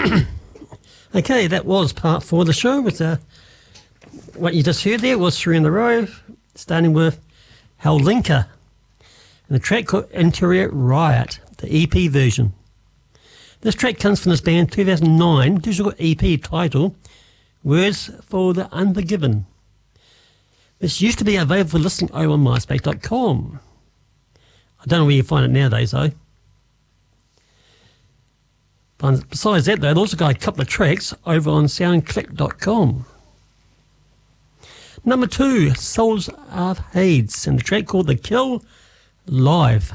Okay, that was part 4 of the show. With what you just heard there was 3 in a row, starting with Howlinka and the track called Interior Riot, the EP version. This track comes from this band 2009 digital EP titled Words for the Unforgiven. This used to be available for listening over on MySpace.com. I don't know where you find it nowadays though. But besides that, though, they've also got a couple of tracks over on SoundClick.com. Number 2, Souls of Hades, and the track called The Kill Live,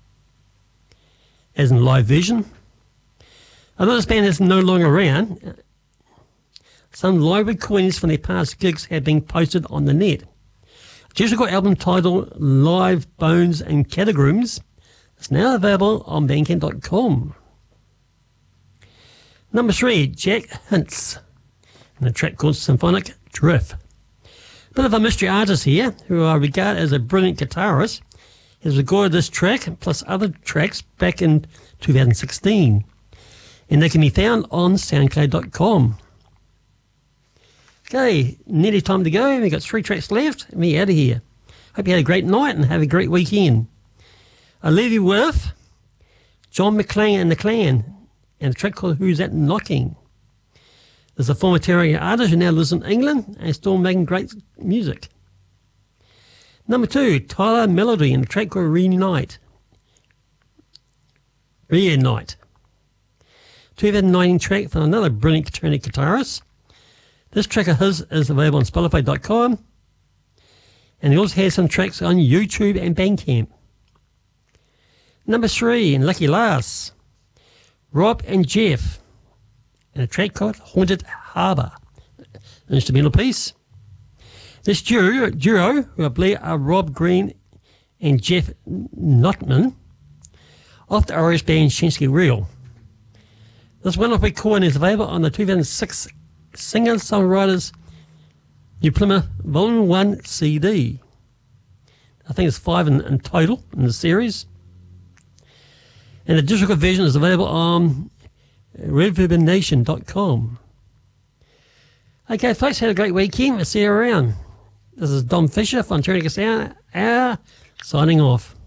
as in live version. Although this band is no longer around, some live recordings from their past gigs have been posted on the net. A digital album titled Live Bones and Catacombs is now available on Bandcamp.com. Number 3, Jack Hintz, and a track called Symphonic Drift. A bit of a mystery artist here, who I regard as a brilliant guitarist, has recorded this track plus other tracks back in 2016, and they can be found on SoundCloud.com. Okay, nearly time to go. We've got 3 tracks left, and we're out of here. Hope you had a great night and have a great weekend. I leave you with John McClane and the Clan, and a track called Who's That Knocking. There's a former Terry artist who now lives in England and is still making great music. Number 2, Tyler Melody, and a track called Reunite. 2019 track from another brilliant Turkish guitarist. This track of his is available on Spotify.com, and he also has some tracks on YouTube and Bandcamp. Number 3, and Lucky Last, Rob and Jeff, and a track called Haunted Harbour, an instrumental piece. This duo, who I believe are Rob Green and Jeff Notman, of the Irish band Shensky Reel. This one-off recording is available on the 2006 Singer-Songwriters New Plymouth Volume 1 CD. I think it's 5 in total in the series. And the digital version is available on RedRibbonNation.com. Okay, folks, have a great weekend. We'll see you around. This is Dom Fisher from Turnica Sound Hour, signing off.